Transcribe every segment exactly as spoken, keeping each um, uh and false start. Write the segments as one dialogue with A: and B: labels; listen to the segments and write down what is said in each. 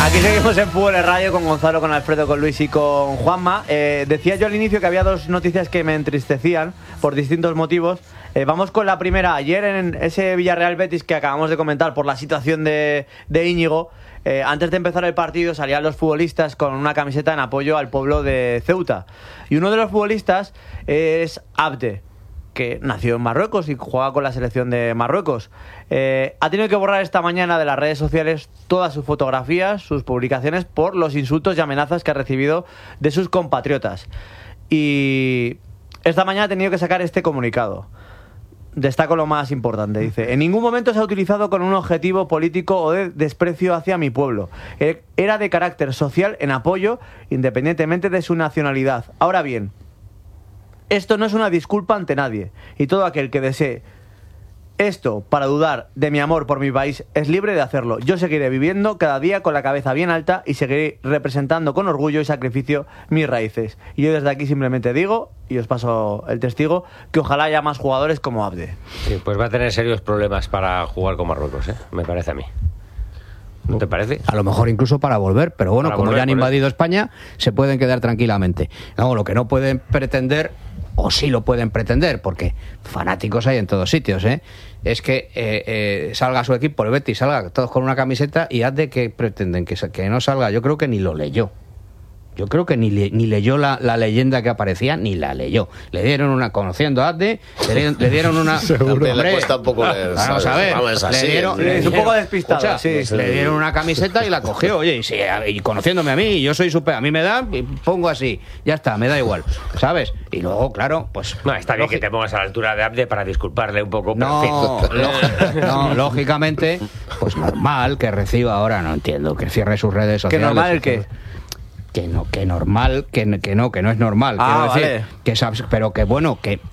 A: Aquí seguimos en Fútbol de Radio con Gonzalo, con Alfredo, con Luis y con Juanma. Eh, decía yo al inicio que había dos noticias que me entristecían por distintos motivos. Eh, vamos con la primera. Ayer en ese Villarreal Betis que acabamos de comentar por la situación de, de Íñigo, eh, antes de empezar el partido salían los futbolistas con una camiseta en apoyo al pueblo de Ceuta. Y uno de los futbolistas es Abde, que nació en Marruecos y juega con la selección de Marruecos. Eh, ha tenido que borrar esta mañana de las redes sociales todas sus fotografías, sus publicaciones, por los insultos y amenazas que ha recibido de sus compatriotas. Y esta mañana ha tenido que sacar este comunicado. Destaco lo más importante, dice: en ningún momento se ha utilizado con un objetivo político o de desprecio hacia mi pueblo. Era de carácter social en apoyo, independientemente de su nacionalidad. Ahora bien, esto no es una disculpa ante nadie, y todo aquel que desee esto para dudar de mi amor por mi país es libre de hacerlo. Yo seguiré viviendo cada día con la cabeza bien alta y seguiré representando con orgullo y sacrificio mis raíces. Y yo desde aquí simplemente digo, y os paso el testigo, que ojalá haya más jugadores como Abde.
B: Sí, pues va a tener serios problemas para jugar con Marruecos, ¿eh? Me parece a mí. ¿No te parece?
C: A lo mejor incluso para volver, pero bueno,
B: Para
C: como
B: volver,
C: ya han
B: por
C: invadido España, se pueden quedar tranquilamente. No, lo que no pueden pretender, o sí lo pueden pretender, porque fanáticos hay en todos sitios, ¿eh? Es que eh, eh, salga su equipo, el Betis, salga todos con una camiseta y haz de que pretenden que, que no salga. Yo creo que ni lo leyó. Yo creo que ni, le, ni leyó la, la leyenda que aparecía, ni la leyó. Le dieron una, conociendo a Adde, le dieron, le dieron una...
D: Seguro. Le cuesta un poco leer,
C: vamos a ver,
D: vamos, así,
C: le dieron,
D: sí,
C: le
A: es un
C: dieron,
A: poco despistado,
C: escucha,
A: sí, sí.
C: le dieron una camiseta y la cogió, oye, y, si, y conociéndome a mí, yo soy súper, a mí me da, y pongo así, ya está, me da igual, ¿sabes? Y luego, claro, pues...
B: No, está bien que te pongas a la altura de Abde para disculparle un poco, pero
C: No,
B: en fin.
C: lo- no, lógicamente, pues normal que reciba ahora, no entiendo, que cierre sus redes
A: ¿Qué
C: sociales.
A: normal el qué?
C: Que no, que normal, que, que no, que no es normal.
A: Ah,
C: quiero decir,
A: vale.
C: que es abs- pero que bueno, que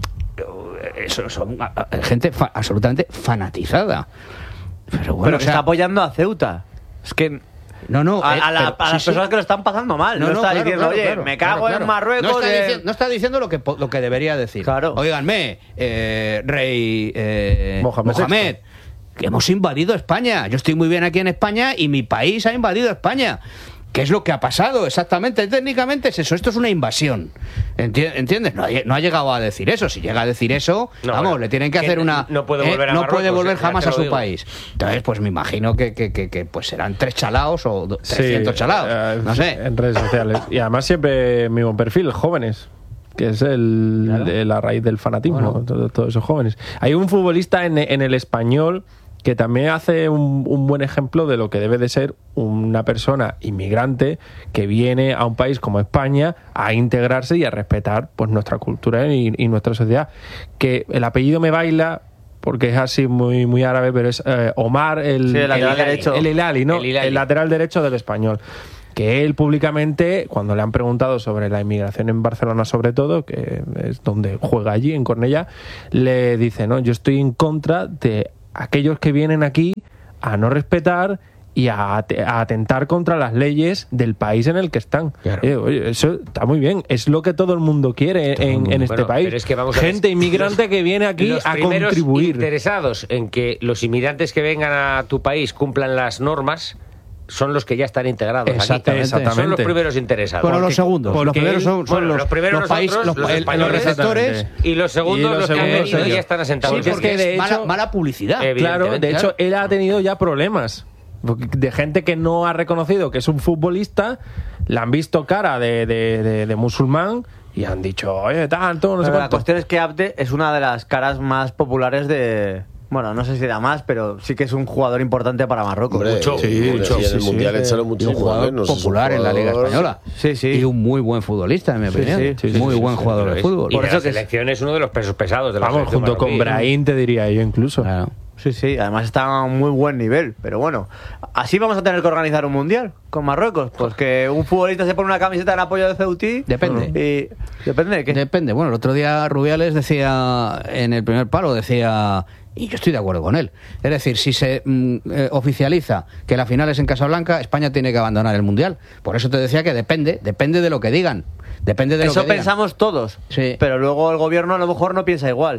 C: eso son a- a- gente fa- absolutamente fanatizada. Pero bueno,
A: Pero
C: o
A: que
C: sea,
A: está apoyando a Ceuta. Es que...
C: no, no,
A: A,
C: eh,
A: a la-
C: pero-
A: a las
C: sí,
A: personas
C: sí.
A: que lo están pasando mal. No,
C: No, no,
A: está
C: claro,
A: diciendo,
C: claro,
A: oye,
C: claro,
A: me
C: claro,
A: cago
C: claro.
A: en Marruecos.
C: No está,
A: eh.
C: diciendo, no está diciendo lo que, po- lo que debería decir.
A: Claro.
C: Óiganme, eh, rey eh,
E: Mohamed
C: Mohamed, que hemos invadido España. Yo estoy muy bien aquí en España y mi país ha invadido España. ¿Qué es lo que ha pasado exactamente? Técnicamente es eso, esto es una invasión. Enti- ¿Entiendes? No ha, no ha llegado a decir eso. Si llega a decir eso,
B: No,
C: vamos,
B: bueno,
C: le tienen que
B: que
C: hacer una...
B: no puede volver a
C: no
B: Marruecos,
C: puede volver
B: ya
C: jamás
B: te
C: a
B: lo
C: su
B: digo.
C: país. Entonces, pues me imagino que, que, que, que, pues serán tres chalaos o do- trescientos
E: Sí,
C: chalaos.
E: eh,
C: No sé.
E: En redes sociales. Y además siempre el mismo perfil, jóvenes. Que es el,
C: Claro.
E: de la raíz del fanatismo,
C: Bueno.
E: todo- todos esos jóvenes. Hay un futbolista en, en el Español que también hace un, un buen ejemplo de lo que debe de ser una persona inmigrante que viene a un país como España a integrarse y a respetar pues nuestra cultura y, y nuestra sociedad. Que el apellido me baila porque es así muy muy árabe, pero es eh, Omar el,
A: Sí, el lateral
E: Hilali,
A: derecho.
E: el Hilali, ¿no?
B: El Hilali.
E: El lateral derecho del Español. Que él públicamente, cuando le han preguntado sobre la inmigración en Barcelona sobre todo, que es donde juega allí, en Cornellá, le dice, no, yo estoy en contra de aquellos que vienen aquí a no respetar y a, at- a atentar contra las leyes del país en el que están.
C: Claro.
E: Eh, oye, eso está muy bien, es lo que todo el mundo quiere
C: Todo el
E: en,
C: mundo.
E: en este
B: Bueno,
E: país.
B: pero es que vamos a ver,
E: Gente inmigrante que viene aquí
B: Los
E: a
B: primeros
E: contribuir.
B: interesados en que los inmigrantes que vengan a tu país cumplan las normas son los que ya están integrados
C: Exactamente.
B: aquí. Son los
E: Exactamente.
B: primeros interesados.
C: Bueno, los
E: Porque-
C: segundos. Los
E: porque
C: primeros
E: él-
C: son, son
B: bueno,
C: los,
B: los primeros
C: los países,
B: nosotros,
C: los,
B: los
C: el-
B: españoles,
C: los receptores.
E: exactamente.
B: y los segundos
E: Y los
B: los, que han
E: segundos,
B: venido y
E: ellos.
B: ya están asentados.
C: Sí,
E: Sí,
C: porque
E: es que de
C: es mala,
E: hecho-
C: mala publicidad.
B: Eh,
E: Claro, de
B: Evidentemente,
E: hecho, él ha tenido ya problemas. Porque de gente que no ha reconocido que es un futbolista, le han visto cara de, de, de- de musulmán y han dicho, oye, tanto, no sé
A: Pero la
E: cuánto.
A: cuestión es que Abde es una de las caras más populares de... Bueno, no sé si da más, pero sí que es un jugador importante para Marruecos.
D: Hombre,
B: Mucho,
D: sí,
B: mucho.
D: sí, en
E: Sí,
D: el
E: sí,
D: Mundial
E: sí.
D: échalo
C: Y un
D: muchísimo
C: jugador
D: menos, es un
C: popular en la Liga
D: jugador-
C: Española.
A: Sí, sí.
C: Y un muy buen futbolista, en mi
A: Sí,
C: opinión.
A: sí,
E: sí,
C: muy
E: sí,
C: buen
E: sí,
C: jugador
B: Pero
C: de
B: es-
C: fútbol.
B: Y
A: Por
B: de
A: eso
B: la
A: que es-
B: selección es uno de los pesos pesados de la
E: Vamos,
B: selección
E: junto con
B: marroquí.
E: Brahim te diría yo incluso.
C: Claro.
A: Sí, sí, además está a un muy buen nivel. Pero bueno, así vamos a tener que organizar un mundial con Marruecos. Pues que un futbolista se pone una camiseta en apoyo de Ceutí.
C: Depende.
A: Y depende de qué.
C: Depende. Bueno, el otro día Rubiales decía, en el primer palo, decía, y yo estoy de acuerdo con él, es decir, si se mm, eh, oficializa que la final es en Casablanca, España tiene que abandonar el Mundial. Por eso te decía que depende, depende de lo que digan. Depende de lo
A: Eso
C: que digan.
A: pensamos todos.
C: Sí.
A: Pero luego el gobierno a lo mejor no piensa igual.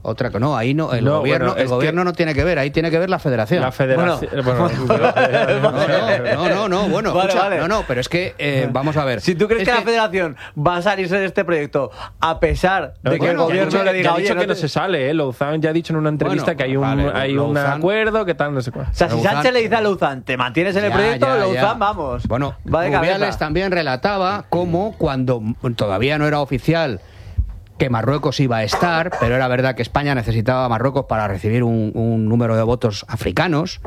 C: otra que no, ahí no, el
E: No,
C: gobierno,
E: bueno,
C: el
E: es
C: gobierno
E: que-
C: no tiene que ver, ahí tiene que ver la federación.
E: La federación. Bueno,
C: No, no, no, no, bueno,
A: Vale,
C: escucha,
A: vale.
C: no, no, pero es que eh, vamos a ver.
A: Si tú crees
C: Es
A: que, la federación va a salirse de este proyecto a pesar de que
C: Bueno,
A: el
E: ya ha
A: gobierno
E: dicho,
A: le diga,
E: ya ha
A: oye,
E: dicho
A: no
E: que no
A: te-
E: se sale, ¿eh? Louzán ya ha dicho en una entrevista
C: Bueno,
E: que hay un,
C: vale,
E: hay un
C: Louzán-
E: acuerdo, que tal, no sé cuál.
A: O sea, si
C: Louzán-
A: Sánchez le dice a Louzán, te mantienes en el
C: Ya,
A: proyecto,
C: ya, ya.
A: Louzán, vamos.
C: Bueno,
A: va de
C: Rubiales
A: cabeza.
C: también relataba cómo cuando todavía no era oficial que Marruecos iba a estar, pero era verdad que España necesitaba a Marruecos para recibir un, un número de votos africanos,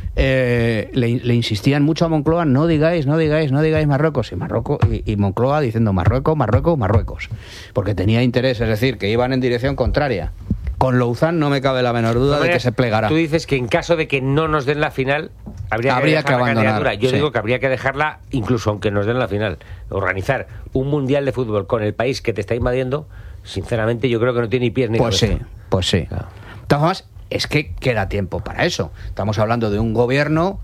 C: eh, le, le insistían mucho a Moncloa, no digáis, no digáis, no digáis Marruecos, y, Marruecos, y, y Moncloa diciendo Marruecos, Marruecos, Marruecos, porque tenía interés, es decir, que iban en dirección contraria. Con Louzán no me cabe la menor duda de que se plegará.
B: Tú dices que en caso de que no nos den la final, habría,
C: Habría
B: que,
C: que
B: dejar la
C: abandonar,
B: candidatura. Yo
C: sí.
B: digo que habría que dejarla, incluso aunque nos den la final. Organizar un mundial de fútbol con el país que te está invadiendo, sinceramente, yo creo que no tiene ni pies ni
C: Pues
B: cabeza.
C: sí, pues sí. De todas formas, es que queda tiempo para eso. Estamos hablando de un gobierno,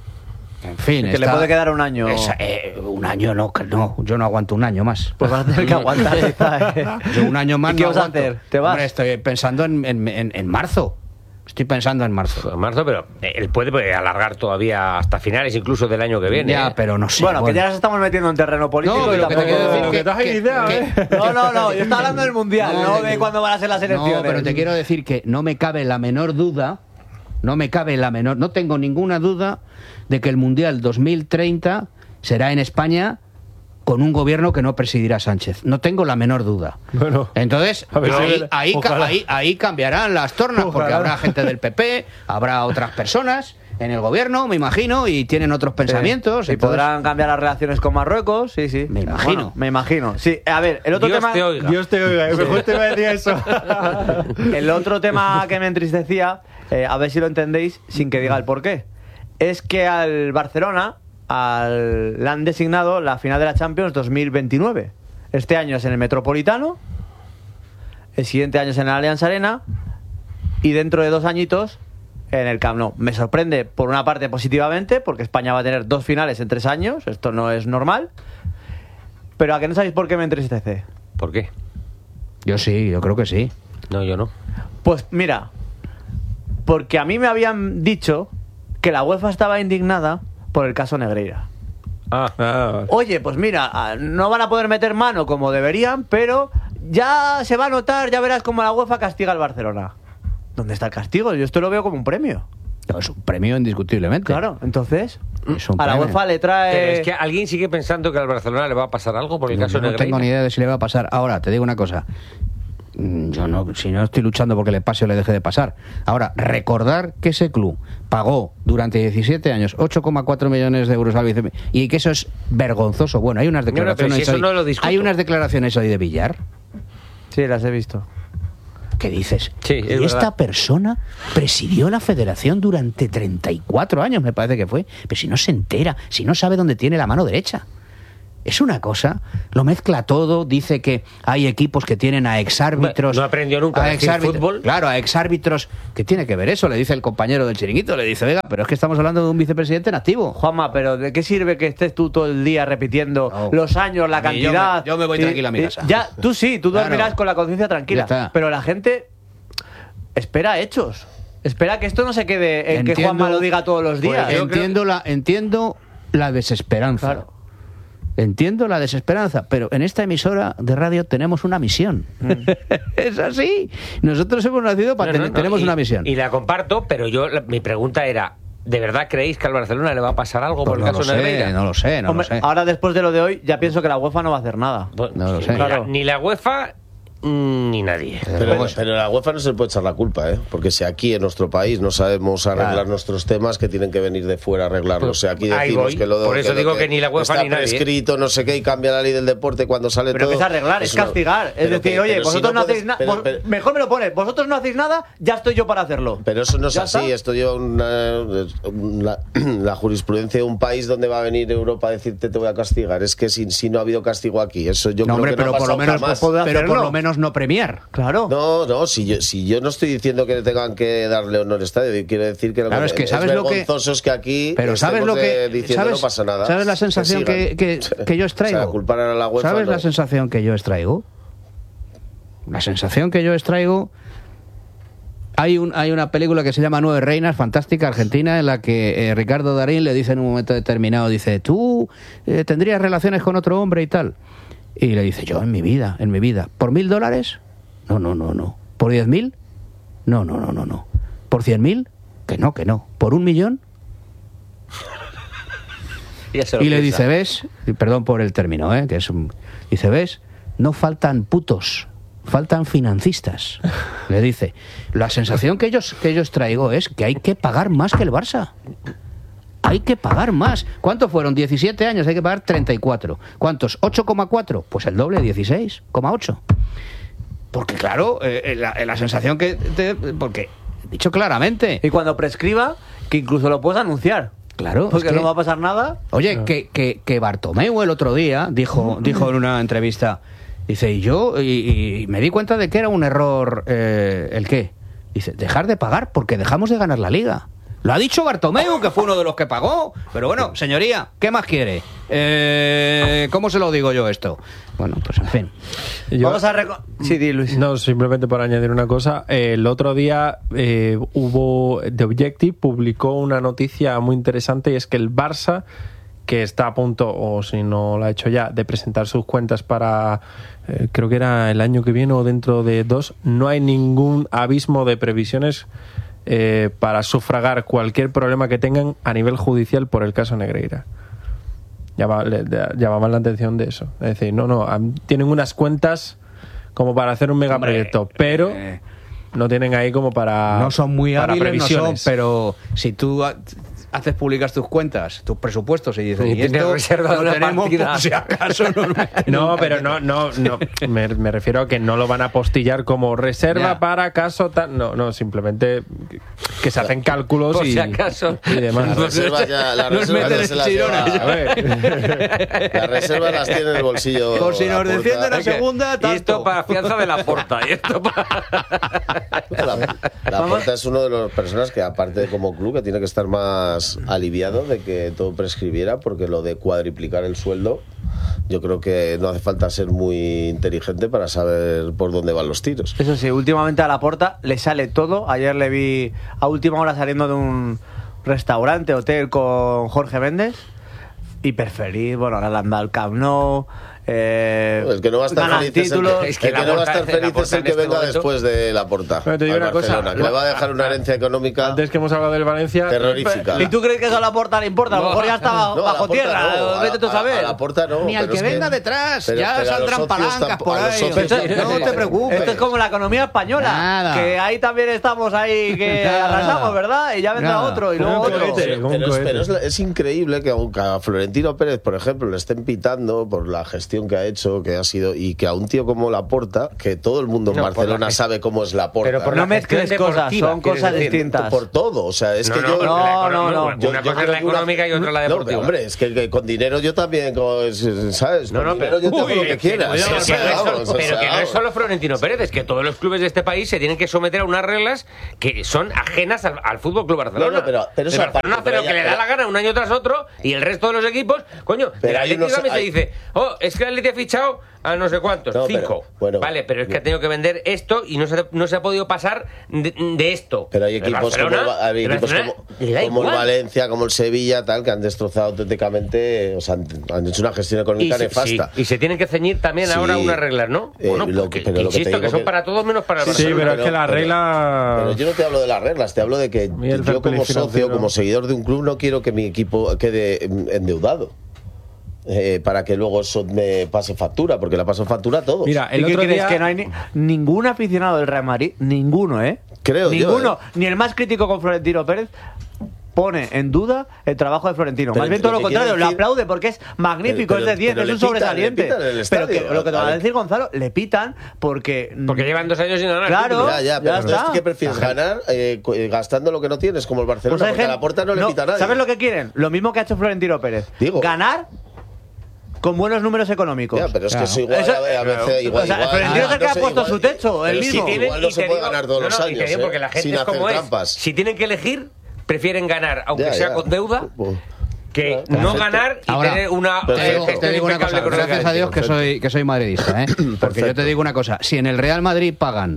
C: en fin,
A: Que le
C: está-
A: puede quedar un año.
C: Es, eh, un año no, que no, yo no aguanto un año más.
A: Pues vas a tener que aguantar. quizá, ¿eh?
C: Yo un año más
A: ¿Y qué
C: no
A: vas a
C: aguanto.
A: hacer? ¿Te vas?
C: Hombre, estoy pensando en, en, en- en marzo. Estoy pensando en marzo.
B: En marzo, pero él puede pues, alargar todavía hasta finales incluso del año que viene.
C: Ya,
B: ¿eh?
C: pero no sé.
A: Bueno, que ya nos estamos metiendo en terreno político.
C: No,
A: y
C: pero que te
A: tampoco-
C: quiero decir
E: que te has
C: que-
E: iniciado,
C: que-
E: ¿eh?
A: No, no, no, yo estaba hablando del mundial, no,
C: No,
A: de
C: que-
A: cuándo van a ser las elecciones.
C: No, pero te quiero decir que no me cabe la menor duda, no me cabe la menor, no tengo ninguna duda de que el Mundial dos mil treinta será en España con un gobierno que no presidirá Sánchez. No tengo la menor duda.
E: Bueno.
C: Entonces,
E: A ver si
C: ahí,
E: es verdad.
C: ahí, ca-
E: Ojalá.
C: ahí- ahí cambiarán las tornas, porque
E: Ojalá.
C: habrá gente del P P, habrá otras personas en el gobierno, me imagino, y tienen otros pensamientos.
A: Y
C: entonces-
A: podrán cambiar las relaciones con Marruecos, sí, sí.
C: Me imagino.
A: Bueno, me imagino. Sí, a ver, el otro
B: Dios
A: tema.
B: te oiga.
E: Dios te oiga, mejor te va a decir eso.
A: El otro tema que me entristecía, eh, a ver si lo entendéis sin que diga el porqué, es que al Barcelona al, le han designado la final de la Champions dos mil veintinueve. Este año es en el Metropolitano, el siguiente año es en el Allianz Arena y dentro de dos añitos en el Camp Nou. Me sorprende por una parte positivamente, porque España va a tener dos finales en tres años, esto no es normal, pero a que no sabéis por qué me entristece.
B: ¿Por qué?
C: Yo sí, yo creo que sí.
B: No, yo no.
A: Pues mira, porque a mí me habían dicho que la UEFA estaba indignada por el caso Negreira.
B: Ah,
E: Ah,
A: Oye, pues mira, ah, no van a poder meter mano como deberían, pero ya se va a notar, ya verás cómo la UEFA castiga al Barcelona. ¿Dónde está el castigo? Yo esto lo veo como un premio.
C: No, es un premio indiscutiblemente.
A: Claro, entonces
C: Es un
A: a la
C: premio.
A: UEFA le trae...
B: pero es que alguien sigue pensando que al Barcelona le va a pasar algo por el
C: Yo
B: caso
C: no
B: Negreira.
C: tengo ni idea de si le va a pasar. Ahora, te digo una cosa. Mm, Yo no, si no estoy luchando porque le pase o le deje de pasar. Ahora, recordar que ese club pagó durante diecisiete años ocho coma cuatro millones de euros al vice y que eso es vergonzoso. Bueno, hay unas
B: No, no, pero
C: declaraciones
B: si eso
C: hoy,
B: no lo discuto.
C: hay unas declaraciones hoy de Villar.
A: Sí, las he visto.
C: ¿Qué dices?
B: Sí, es
C: y
B: verdad.
C: esta persona presidió la federación durante treinta y cuatro años, me parece que fue. Pero si no se entera, si no sabe dónde tiene la mano derecha. Es una cosa, lo mezcla todo, dice que hay equipos que tienen a exárbitros.
B: No aprendió nunca a decir
C: exárbitros-
B: fútbol.
C: Claro, a exárbitros. ¿Qué tiene que ver eso? Le dice el compañero del chiringuito, le dice, venga, pero es que estamos hablando de un vicepresidente en activo.
A: Juanma, pero ¿de qué sirve que estés tú todo el día repitiendo
C: No.
A: los años, la
C: A mí, yo
A: cantidad?
C: me- yo me voy
A: Y-
C: tranquilo a mi
A: y-
C: casa.
A: Ya, tú sí, tú
C: Claro.
A: dormirás con la conciencia tranquila.
C: Ya está.
A: Pero la gente espera hechos. Espera que esto no se quede en que Juanma lo diga todos los días.
C: Pues entiendo, la, entiendo la desesperanza.
A: Claro.
C: Entiendo la desesperanza, pero en esta emisora de radio tenemos una misión. Es así. Nosotros hemos nacido para
B: No, no,
C: tener
B: no,
C: tenemos
B: y-
C: una misión.
B: Y la comparto, pero yo la- mi pregunta era, ¿de verdad creéis que al Barcelona le va a pasar algo por
C: Pues
B: el
C: no
B: caso
C: lo sé,
B: Negreira?
C: no lo sé, no
A: Hombre,
C: lo sé.
A: ahora después de lo de hoy, ya pienso que la UEFA no va a hacer nada.
B: Bueno,
C: No lo
B: sí,
C: sé.
B: ni la-
A: Claro.
B: Ni la UEFA mm, ni nadie.
D: Pero,
C: Luego es-
D: pero a la UEFA no se le puede echar la culpa, ¿eh? Porque si aquí en nuestro país no sabemos arreglar
C: Claro.
D: nuestros temas, que tienen que venir de fuera a arreglarlos. O sea, aquí
B: Ahí
D: decimos
B: voy.
D: que lo de,
B: Por eso
D: lo
B: digo que ni la UEFA
D: está
B: ni nadie, ¿eh?
D: prescrito, no sé qué, y cambia la ley del deporte cuando sale
A: Pero
D: todo.
A: que es arreglar, es,
D: una-
A: castigar. Es
D: pero
A: decir,
D: que-
A: oye,
D: pero si
A: vosotros no,
D: puedes-
A: hacéis nada.
D: pero- pero-
A: Mejor me lo pones. Vosotros no hacéis nada, ya estoy yo para hacerlo.
D: Pero eso no es
A: ¿Ya
D: así,
A: está?
D: esto lleva una, una- la jurisprudencia de un país donde va a venir Europa a decirte te voy a castigar. Es que si, si no ha habido castigo aquí, eso yo
C: No,
D: creo
C: hombre,
D: que
C: pero
D: no ha
C: por lo
D: pasado
C: menos,
D: jamás.
A: puede
C: pero por
A: hacerlo.
C: lo menos no premiar.
A: Claro.
D: No, no, si yo, si yo no estoy diciendo que le tengan que darle honor estadio, yo quiero decir que lo
C: Claro,
D: que
C: es que ¿sabes lo que-
D: vergonzoso es que aquí
C: Pero ¿sabes
D: estemos
C: lo que
D: de- diciendo
C: sabes,
D: no pasa nada.
C: ¿sabes la sensación que, que, que yo extraigo?
D: O sea, culpar a la UEFA,
C: ¿Sabes
D: no.
C: la sensación que yo extraigo? La sensación que yo extraigo Hay, un, hay una película que se llama Nueve Reinas, fantástica, argentina, en la que eh, Ricardo Darín le dice en un momento determinado, dice, ¿tú eh, tendrías relaciones con otro hombre y tal? Y le dice, yo en mi vida, en mi vida. ¿Por mil dólares? No, no, no, no. ¿Por diez mil? No, no, no, no, no. ¿Por cien mil? Que no, que no. ¿Por un millón?
B: Y
C: le piensa. Dice, ¿ves? Y perdón por el término, ¿eh? Que es un... Dice, ¿ves? No faltan putos. Faltan financistas, le dice. La sensación que ellos que ellos traigo es que hay que pagar más que el Barça. Hay que pagar más. ¿Cuántos fueron? diecisiete años, hay que pagar treinta y cuatro. ¿Cuántos? ¿ocho coma cuatro? Pues el doble, dieciséis coma ocho. Porque claro, eh, la, la sensación que... Te, porque, dicho claramente...
A: Y cuando prescriba, que incluso lo puedes anunciar.
C: Claro.
A: Porque
C: es que,
A: no va a pasar nada.
C: Oye, no. que, que, que Bartomeu el otro día dijo, dijo en una entrevista... Dice, y yo y, y me di cuenta de que era un error, eh, ¿el qué? Dice, dejar de pagar porque dejamos de ganar la Liga. Lo ha dicho Bartomeu, que fue uno de los que pagó. Pero bueno, señoría, ¿qué más quiere? Eh, ¿Cómo se lo digo yo esto? Bueno, pues en fin.
E: Yo,
A: Vamos a... Reco- sí, di, Luis.
E: No, simplemente por añadir una cosa. Eh, el otro día eh, hubo... The Objective publicó una noticia muy interesante y es que el Barça, que está a punto, o si no lo ha hecho ya, de presentar sus cuentas para, eh, creo que era el año que viene o dentro de dos, no hay ningún abismo de previsiones eh, para sufragar cualquier problema que tengan a nivel judicial por el caso Negreira. Llama, le, de, llamaban la atención de eso. Es decir, no, no, tienen unas cuentas como para hacer un megaproyecto, pero
C: eh,
E: no tienen ahí como para
C: no son muy
E: para
C: hábiles, no
E: previsiones.
C: son, pero si tú haces públicas tus cuentas, tus presupuestos y dices,
B: y,
C: y esto
B: reserva
C: lo
B: una
C: tenemos
B: partida.
C: por si acaso nos meten
E: No,
C: un
E: pero no, no, no. Me, me refiero a que no lo van a postillar como reserva
C: ya.
E: para caso tal. No, no, simplemente que se hacen cálculos
B: Por
E: y,
B: si acaso.
E: y demás.
D: Las reservas ya, las
C: Nos
D: reservas
C: meten
D: ya
C: en
D: se las
C: Girona.
D: lleva-
E: A ver.
D: Las reservas las tiene en el bolsillo.
C: Por si
D: la
C: nos
D: Porta.
C: descienden a
B: Es que-
C: segunda,
B: y esto
C: tanto.
B: para fianza de la Porta. Y esto para...
D: La, la Porta es uno de las personas que, aparte de como club, que tiene que estar más aliviado de que todo prescribiera, porque lo de cuadriplicar el sueldo, yo creo que no hace falta ser muy inteligente para saber por dónde van los tiros.
A: Eso sí, últimamente a Laporta le sale todo. Ayer le vi a última hora saliendo de un restaurante, hotel con Jorge Méndez. Hiper feliz, bueno, ahora le han dado el Camp Nou. Eh,
D: El que no va a estar
A: ganan
D: feliz es el
A: títulos.
D: que,
B: Es que
D: el que
B: la
D: no va a
B: Porta-
D: estar feliz
B: la
D: es
B: Porta
D: el
B: en
D: que
B: este
D: venga
B: momento-
D: después de la Porta.
E: Pero te digo
D: al
E: una cosa,
D: Barcelona, que le va a dejar una herencia económica
E: Antes que hemos hablado del Valencia,
D: terrorífica.
A: ¿Y tú crees que eso a Laporta le importa? A lo mejor ya está bajo,
D: No, a la
A: bajo
D: Porta
A: tierra.
D: no, a la-
A: Vete tú a saber.
D: A la Porta no.
C: Ni al
D: pero
C: que
D: es
C: venga detrás,
D: pero-
C: ya
D: pero a los
C: saldrán
D: socios
C: palancas
D: tampoco-
C: por
D: a los
C: ahí.
D: socios
A: Esto-
C: No te
D: tampoco.
C: preocupes.
A: Esto es como la economía española.
C: Nada.
A: Que ahí también estamos ahí que
C: Nada.
A: arrasamos, ¿verdad? Y ya vendrá
C: Nada.
A: otro y luego
E: Como un
A: otro.
E: cohete.
D: Pero,
E: Como un
D: pero es,
E: cohete.
D: pero es, es increíble que aunque a Florentino Pérez, por ejemplo, le estén pitando por la gestión que ha hecho, que ha sido, y que a un tío como Laporta, que todo el mundo en
B: No, por
D: Barcelona
B: la-
D: sabe cómo es Laporta.
B: Pero por
A: No
B: la
A: mezcles
B: gestión
A: cosas,
B: deportiva,
A: son
B: quieres
A: cosas
B: decir.
A: distintas.
D: Por todo, o sea, es
B: No,
D: que
B: no,
D: yo...
B: la
A: no,
B: econo-
A: no, no.
B: Una
D: yo-
B: cosa
D: yo
B: es la
D: creo que una-
B: económica y otra la
D: No,
B: deportiva.
D: pero, hombre, es que, que con dinero yo también, como, ¿sabes?
B: No,
D: Con
B: no,
D: dinero
B: pero,
D: yo te hago
B: Uy,
D: lo que quieras.
B: Pero,
D: o
B: que,
D: sea,
B: no es solo,
D: vamos, o
B: pero
D: sea,
B: que no es
D: vamos.
B: solo Florentino Pérez, es que todos los clubes de este país se tienen que someter a unas reglas que son ajenas al, al Fútbol Club Barcelona.
D: No, no, pero- pero eso
B: El Barcelona
D: aparte,
B: hace lo
D: pero
B: que
D: ya-
B: le da
D: pero-
B: la gana un año tras otro y el resto de los equipos, coño,
D: Pero
B: el
D: hay
B: Atlético
D: unos-
B: también se
D: hay-
B: dice, oh, es que el Atlético ha fichado a no sé cuántos,
D: No, pero,
B: cinco.
D: bueno,
B: vale, pero es que ha tenido que vender esto y no se, no se ha podido pasar de, de esto.
D: Pero hay
B: El
D: equipos, como,
B: Barcelona-
D: el- hay
B: el
D: equipos
B: Barcelona
D: como,
B: le da
D: como el
B: igual.
D: Valencia, como el Sevilla, tal, que han destrozado auténticamente, o sea, han, han hecho una gestión económica
B: y, se,
D: nefasta.
B: sí, y se tienen que ceñir también
D: Sí.
B: ahora unas reglas, ¿no?
D: Eh,
B: bueno,
D: lo
B: porque,
D: que- pero lo que te
B: insisto, que,
D: digo
B: son
D: que-
B: para todos menos para el
E: Sí,
B: Barcelona.
E: pero es que la regla...
D: Pero yo no te hablo de las reglas, te hablo de que
E: Y el fair
D: yo
E: play
D: como socio,
E: financiero.
D: como seguidor de un club, no quiero que mi equipo quede mm, endeudado. Eh, para que luego eso me pase factura, porque la paso factura a todos.
E: Mira,
A: ¿Y
E: el
A: qué
E: otro
A: crees?
E: día...
A: Que no hay ni- ningún aficionado del Real Madrid, ninguno, ¿eh?
D: Creo yo,
A: Ninguno,
D: ¿eh?
A: ni el más crítico con Florentino Pérez pone en duda el trabajo de Florentino.
D: Pero
A: Más bien
D: lo
A: todo lo
D: que
A: contrario,
D: quiero
A: lo
D: decir-
A: aplaude porque es magnífico,
D: Pero-
A: es de diez,
D: pero
A: es
D: le
A: un
D: pitan,
A: sobresaliente.
D: le pitan en el
A: Pero que,
D: estadio.
A: lo que te va a
D: Vale.
A: decir Gonzalo, le pitan porque...
B: Porque llevan dos años sin ganar.
A: Claro.
B: título.
D: Ya, ya, pero
A: Ya
D: entonces,
A: está.
D: ¿qué prefieres? ¿Ganar eh, cu- eh, gastando lo que no tienes, como el Barcelona?
A: Pues hay
D: porque a
A: gente-
D: la puerta no le pita a nadie.
A: ¿Sabes lo que quieren? Lo mismo que ha hecho Florentino Pérez.
D: Digo.
A: Ganar con buenos números económicos.
D: Ya, pero es
C: Claro.
D: que eso igual
A: Eso-
D: a, a veces igual,
A: o sea,
D: igual,
A: Florentino es el que
D: no
A: ha
D: sé,
A: puesto
D: igual-
A: su techo, él
D: pero
A: mismo.
D: sí,
B: tienen-
D: igual no
B: y
D: se
B: te
D: puede
B: digo-
D: ganar todos
B: no,
D: los
B: no, y
D: años,
B: te digo
D: ¿eh?
B: porque la gente
D: sin
B: es
D: hacer
B: como es.
D: trampas.
B: Si tienen que elegir, prefieren ganar, aunque
D: Ya,
B: sea
D: ya.
B: con deuda,
D: Pues,
B: que
D: Claro,
B: no
D: perfecto.
B: ganar y
C: Ahora,
B: tener una
D: Perfecto.
C: Te digo,
B: gestión
C: te digo una
B: impecable
C: cosa,
B: económica.
C: gracias a Dios que
D: Perfecto.
C: soy, que soy madridista, ¿eh? Porque yo
D: Perfecto.
C: te digo una cosa, si en el Real Madrid pagan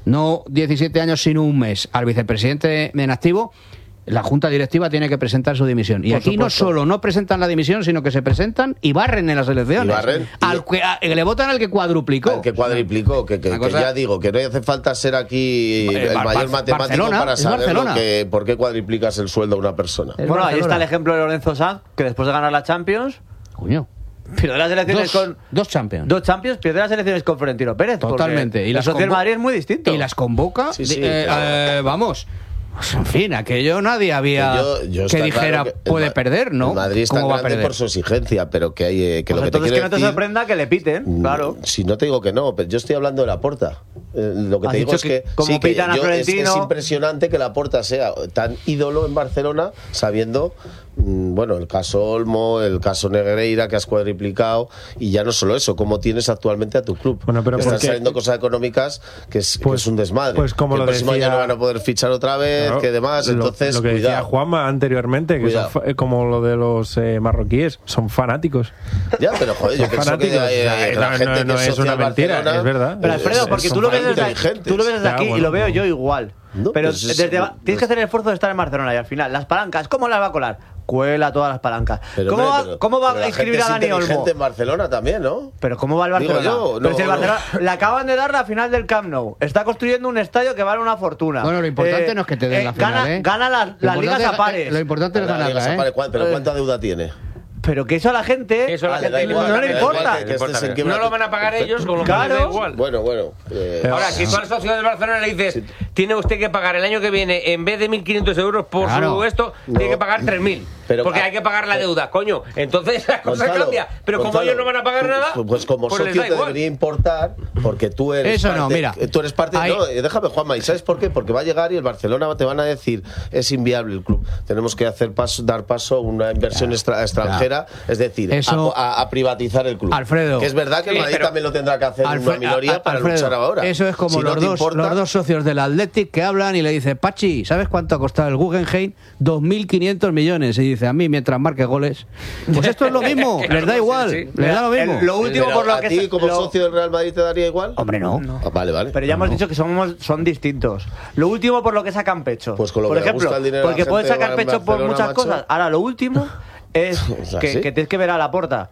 C: no diecisiete años sino un mes, al vicepresidente en activo, la junta directiva tiene que presentar su dimisión. Y
A: Por
C: aquí
A: supuesto.
C: no solo no presentan la dimisión, sino que se presentan y barren en las elecciones.
D: Y barren.
C: Al que, a- le votan al que cuadruplicó.
D: Al que cuadriplicó, que, que,
C: Una
D: que
C: cosa-
D: ya digo, que no hace falta ser aquí
C: Eh,
D: el
C: Bar-
D: mayor
C: Bar-
D: matemático
C: Barcelona,
D: para
C: es
D: saber lo
C: Barcelona.
D: que, por qué cuadriplicas el sueldo a una persona.
C: Es
A: Bueno, ahí
C: Barcelona.
A: está el ejemplo de Lorenzo Sanz, que después de ganar la Champions,
C: Coño.
A: pierde las elecciones
C: Dos,
A: con...
C: dos Champions.
A: Dos Champions, pierde las elecciones con Florentino Pérez. porque
C: Totalmente. Y
A: el
C: las
A: socio del
C: convo-
A: Madrid es muy distinto.
C: Y las convoca.
D: Sí,
C: di-
D: sí,
C: eh,
D: claro.
C: eh, vamos. Pues, en fin, aquello nadie había
D: Que yo- yo
C: que
D: está
C: dijera
D: claro que el
C: puede
D: Ma-
C: perder, ¿no?
D: El Madrid está
C: ¿Cómo va a
D: grande
C: perder?
D: por su exigencia, pero que hay eh, que
A: Pues
D: lo que te
A: entonces que
D: quiero
A: no te
D: decir,
A: sorprenda que le piten,
D: mm,
A: claro.
D: Si no te digo que no, pero yo estoy hablando de Laporta. Eh, lo que
A: Has
D: te digo
A: dicho
D: es
A: que
D: que,
A: como
D: sí, que
A: pitan a
D: yo- es,
A: Florentino-
D: es impresionante que Laporta sea tan ídolo en Barcelona, sabiendo, mm, bueno, el caso Olmo, el caso Negreira, que has cuadriplicado, y ya no solo eso, cómo tienes actualmente a tu club.
E: Bueno, pero
D: Que
E: ¿por
D: están
E: qué?
D: saliendo cosas económicas que es, que
E: Pues-
D: es un desmadre.
E: pues como
D: que
E: lo
D: el próximo
E: decía-
D: año no van a poder fichar otra vez,
E: Claro,
D: que demás,
E: lo-
D: entonces
E: lo que decía
D: cuidado.
E: Juanma anteriormente, que
D: Cuidado.
E: son fa- eh, como lo de los eh, marroquíes, son fanáticos.
D: Ya, pero joder, yo
E: Son
D: pienso que
E: fanáticos,
D: eh,
E: o sea,
D: la
E: no-
D: gente
E: no-
D: que
E: no es
D: socia
E: una
D: al
E: mentira,
D: Barcelona,
E: es verdad.
A: Pero
D: eh,
A: Alfredo,
D: es-
A: porque
D: son
A: tú lo ves desde aquí,
D: inteligentes.
A: tú lo ves desde
E: Ya,
A: aquí y
E: bueno,
A: lo veo
E: no.
A: yo igual.
D: No,
A: pero
D: pues es-
A: desde-
D: no,
A: tienes
D: no.
A: que hacer el esfuerzo de estar en Barcelona y al final, las palancas, ¿cómo las va a colar? Cuela todas las palancas.
D: Pero,
A: ¿Cómo,
D: hombre,
A: va,
D: pero-
A: ¿Cómo va
D: pero la
A: a inscribir
D: gente
A: a
D: es
A: Dani Olmo?
D: inteligente en Barcelona también, ¿no?
A: Pero ¿cómo va el
D: Digo
A: Barcelona?
D: yo,
A: Pero
D: no,
A: si el
D: no.
A: Barcelona le acaban de dar la final del Camp Nou. Está construyendo un estadio que vale una fortuna.
C: Bueno, lo importante
A: Eh,
C: no es que te den
A: eh,
C: la final,
A: gana,
C: ¿eh?
A: Gana las,
C: Lo
A: las
C: importante
A: ligas
C: es-
A: a pares.
C: Lo importante es
D: La Liga
C: ganarla,
D: Sapare,
C: ¿eh?
D: ¿cuál- ¿Pero cuánta deuda tiene?
A: Pero que eso a la gente
B: Eso a la
D: Vale,
B: gente
D: da igual,
A: no le
D: da igual,
A: importa.
D: que- que estés en quiebra-
B: No lo van a pagar ellos, con lo que
A: Claro.
B: les da igual.
D: Bueno, bueno. eh,
E: Pero-
B: Ahora, si tú al socio del Barcelona le dices, tiene usted que pagar el año que viene, en vez de mil quinientos euros por
C: Claro.
B: su esto, tiene que pagar tres mil.
D: Pero-
B: Porque hay que pagar la deuda, coño. Entonces la cosa
D: Gonzalo,
B: cambia. Pero como
D: Gonzalo,
B: ellos no van a pagar nada,
D: pues, pues como
B: pues les
D: socio
B: da
D: te
B: igual.
D: debería importar, porque tú eres
C: Eso
D: parte,
C: no, mira.
D: tú eres parte,
C: Hay-
D: no, eh, déjame Juanma, ¿y sabes por qué? Porque va a llegar y el Barcelona te van a decir, es inviable el club, tenemos que hacer paso, dar paso a una inversión extra- extranjera, es decir,
C: Eso-
D: a, a- a privatizar el club.
C: Alfredo.
D: Que es verdad que el
B: Sí,
D: Madrid
B: pero-
D: también lo tendrá que hacer en
C: Alfre-
D: una minoría
C: a-
D: para
C: Alfredo,
D: luchar ahora.
C: Eso es como
D: Si no
C: los,
D: te
C: dos,
D: importa-
C: los dos socios del Athletic que hablan y le dice, Pachi, ¿sabes cuánto ha costado el Guggenheim? dos mil quinientos millones. Y dice, a mí, mientras marque goles. Pues esto es lo mismo, les da igual,
B: sí, sí.
C: les da lo mismo.
A: El- lo último
D: Pero
A: por lo
D: ¿a
A: que
D: ti
A: se-
D: como
A: lo-
D: socio del Real Madrid te daría igual?
C: Hombre, no.
D: Ah, vale, vale.
A: Pero ya hemos dicho que somos, son distintos. Lo último por lo que sacan pecho.
D: Pues con lo
A: por
D: que le
A: ejemplo,
D: gusta el dinero a la
A: porque puedes
D: gente
A: sacar
D: en
A: pecho por
D: Barcelona,
A: muchas
D: macho.
A: cosas. Ahora, lo último es
D: O sea,
A: que,
D: ¿sí?
A: que tienes que ver a la puerta.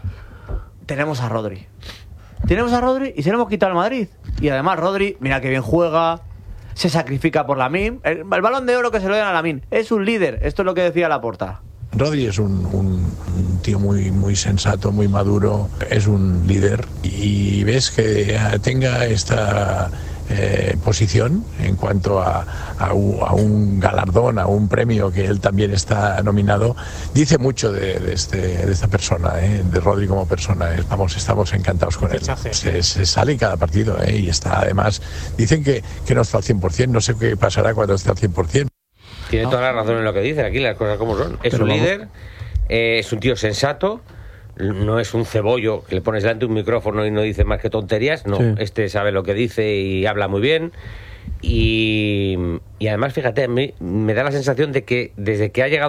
A: Tenemos a Rodri. Tenemos a Rodri y se lo hemos quitado al Madrid. Y además, Rodri, mira que bien juega. Se sacrifica por Lamine. El, el balón de oro que se lo den a Lamine. Es un líder. Esto es lo que decía Laporta.
F: Rodri es un, un- un tío muy, muy sensato, muy maduro, es un líder y ves que eh, tenga esta eh, posición en cuanto a, a un, a un galardón, a un premio que él también está nominado, dice mucho de, de este, de esta persona, eh, de Rodri como persona. Estamos, estamos encantados con él. Se, se sale en cada partido eh, y está además, dicen que, que no está al cien por ciento, no sé qué pasará cuando esté al cien por ciento.
B: Tiene toda la razón en lo que dice, aquí las cosas como son. Es
C: Pero
B: un
C: vamos-
B: líder, eh, es un tío sensato, no es un cebollo que le pones delante un micrófono y no dice más que tonterías. No,
E: Sí.
B: este sabe lo que dice y habla muy bien. Y, y además, fíjate, a mí me da la sensación de que desde que ha llegado